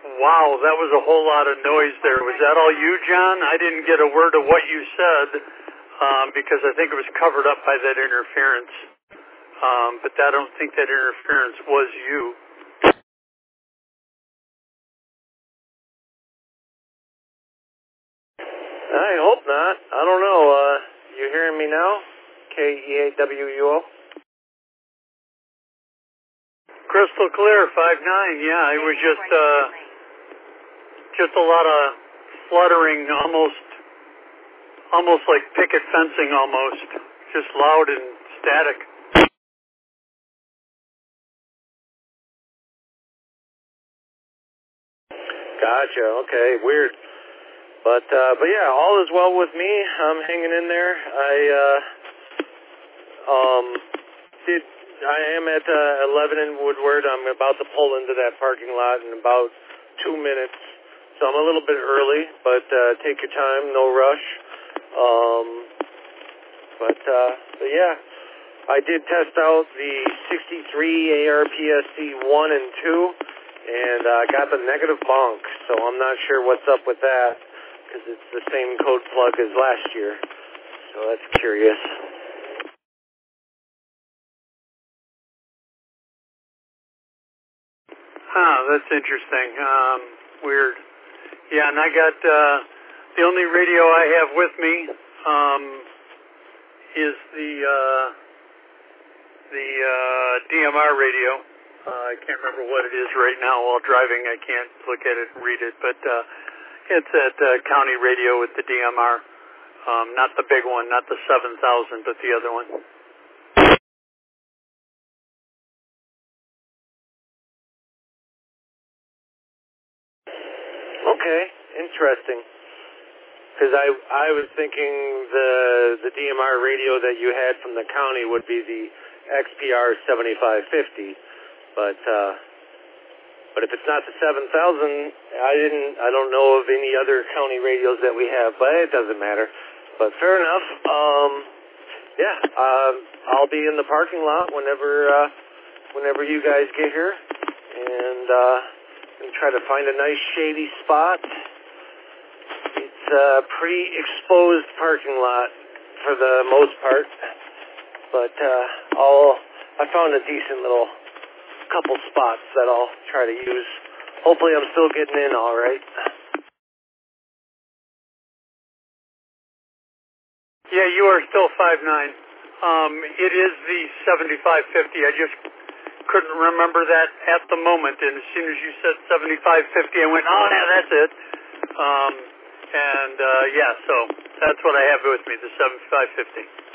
Wow, that was a whole lot of noise there. Was that all you, John? I didn't get a word of what you said because I think it was covered up by that interference. But I don't think that interference was you. I hope not. I don't know. You hearing me now? KEAWUO? Crystal clear, 5-9. Yeah, it was just a lot of fluttering, almost like picket fencing, almost just loud and static. Gotcha. Okay. Weird. But yeah, all is well with me. I'm hanging in there. I am at 11 in Woodward. I'm about to pull into that parking lot in about 2 minutes. So I'm a little bit early, but take your time, no rush. But yeah, I did test out the 63 ARPSC 1 and 2, and got the negative bonk. So I'm not sure what's up with that, because it's the same code plug as last year. So that's curious. That's interesting. Weird. Yeah, and I got the only radio I have with me is the DMR radio. I can't remember what it is right now while driving. I can't look at it and read it, but it's at county radio with the DMR. Not the big one, not the 7000, but the other one. Okay, interesting. Because I was thinking the DMR radio that you had from the county would be the XPR 7550, but if it's not the 7000, I don't know of any other county radios that we have, but it doesn't matter. But fair enough. Yeah, I'll be in the parking lot whenever you guys get here, and try to find a nice shady spot. It's a pretty exposed parking lot for the most part, but I found a decent little couple spots that I'll try to use. Hopefully I'm still getting in all right. Yeah, you are still 5'9". It is the 7550. I just couldn't remember that at the moment, and as soon as you said 7550, I went, oh, yeah, that's it. Yeah, so that's what I have with me, the 7550.